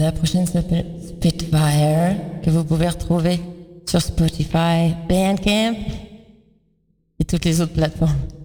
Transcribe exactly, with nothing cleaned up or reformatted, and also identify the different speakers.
Speaker 1: la prochaine s'appelle Spitfire, que vous pouvez retrouver sur Spotify, Bandcamp et toutes les autres plateformes.